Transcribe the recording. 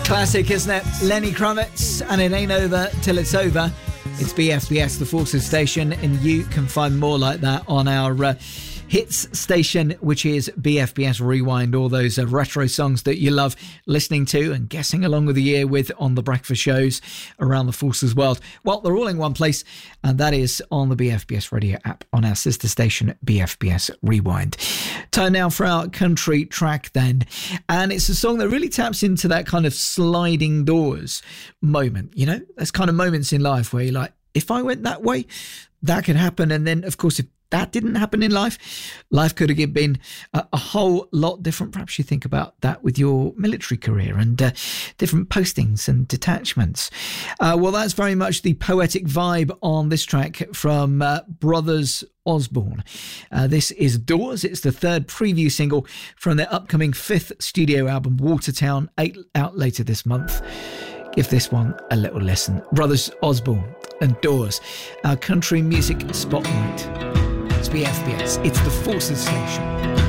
Classic, isn't it? Lenny Kravitz, and it ain't over till it's over. It's BFBS, the Forces station, and you can find more like that on our hits station, which is BFBS Rewind, all those retro songs that you love listening to and guessing along with the year with on the breakfast shows around the Forces world. Well, they're all in one place, and that is on the BFBS radio app on our sister station, BFBS Rewind. Time now for our country track then, and it's a song that really taps into that kind of sliding doors moment. You know, there's kind of moments in life where you're like, if I went that way, that could happen. And then, of course, if that didn't happen in life could have been a whole lot different. Perhaps you think about that with your military career and different postings and detachments. Well, that's very much the poetic vibe on this track from Brothers Osborne. This is Doors. It's the third preview single from their upcoming fifth studio album, Watertown, out later this month. Give this one a little listen. Brothers Osborne and Doors, our country music spotlight. It's BFBS. It's the Forces station.